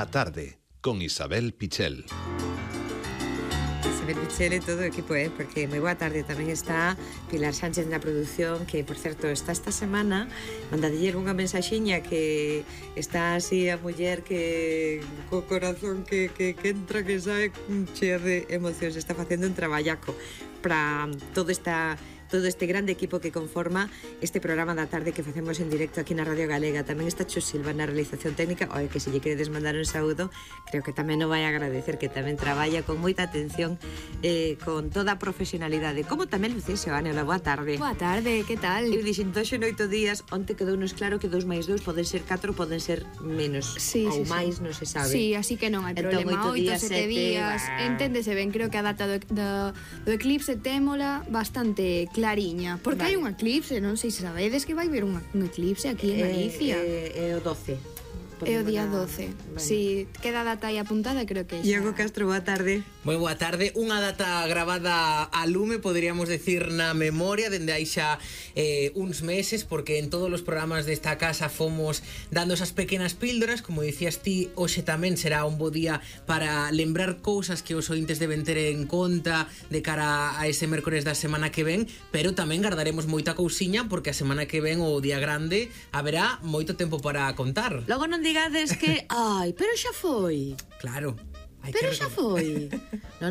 A tarde, con Isabel Pichel. Isabel Pichel e todo o equipo, porque moi boa tarde. Tamén está Pilar Sánchez na produción, que, por certo, está esta semana. Mandadiller unha mensaxiña que está así a muller que co corazón que entra, que sae chea de emocións. Está facendo un traballaco para todo este grande equipo que conforma este programa da tarde que facemos en directo aquí na Radio Galega. Tamén está Xo Silva na realización técnica. Oe, que se lle queredes mandar un saúdo, creo que tamén o vai agradecer, que tamén traballa con moita atención, con toda a profesionalidade, como tamén Lucía Seoane. Boa tarde. Boa tarde, que tal? Eu dixen toxe en 8 días, onte quedounos claro que 2 máis 2 poden ser 4, poden ser menos, sí, ou sí, máis, non se sabe. Sí, así que non hai Entón, problema. 8 8, 7 días, enténdese ben. Creo que a data do eclipse témola bastante clariña, porque hai un eclipse, non sei se sabedes que vai haber un eclipse aquí en Galicia. É o 12. É o día 12. Si queda data aí apuntada, creo que xa. Iago Castro, boa tarde. Moi boa tarde. Unha data gravada a lume, poderíamos decir, na memoria, dende aí xa uns meses, porque en todos os programas desta casa fomos dando esas pequenas píldoras. Como dicías ti, hoxe tamén será un bo día para lembrar cousas que os ointes deben ter en conta de cara a ese mércores da semana que ven, pero tamén guardaremos moita cousiña, porque a semana que ven, o día grande, haberá moito tempo para contar. Logo non digades que, ai, pero xa foi. Claro. Pero xa foi. Non,